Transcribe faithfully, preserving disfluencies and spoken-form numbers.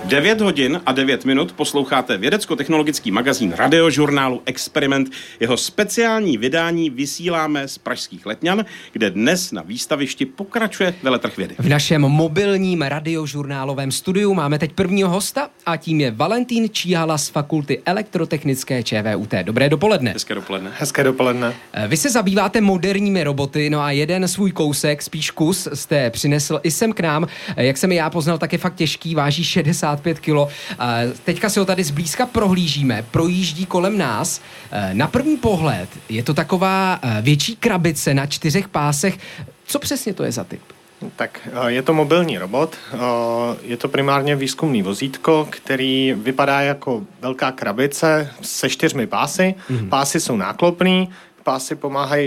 devět hodin a devět minut posloucháte vědecko-technologický magazín radiožurnálu Experiment. Jeho speciální vydání vysíláme z pražských Letňan, kde dnes na výstavišti pokračuje veletrh vědy. V našem mobilním radiožurnálovém studiu máme teď prvního hosta a tím je Valentín Číhala z Fakulty elektrotechnické ČVUT. Dobré dopoledne. Hezké dopoledne. Hezké dopoledne. Vy se zabýváte moderními roboty, no a jeden svůj kousek, spíš kus, jste přinesl i sem k nám. Jak jsem já poznal, tak je fakt těžký, váží šedesát pět kilo. Teďka si ho tady zblízka prohlížíme, projíždí kolem nás. Na první pohled je to taková větší krabice na čtyřech pásech. Co přesně to je za typ? Tak je to mobilní robot, je to primárně výzkumný vozítko, který vypadá jako velká krabice se čtyřmi pásy. Mm-hmm. Pásy jsou náklopný, pásy pomáhají